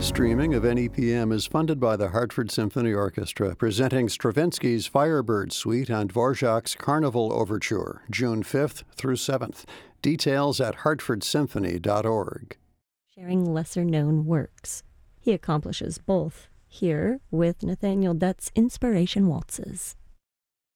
Streaming of NEPM is funded by the Hartford Symphony Orchestra, presenting Stravinsky's Firebird Suite and Dvorak's Carnival Overture, June 5th through 7th. Details at hartfordsymphony.org. Sharing lesser-known works. He accomplishes both here with Nathaniel Dutt's Inspiration Waltzes.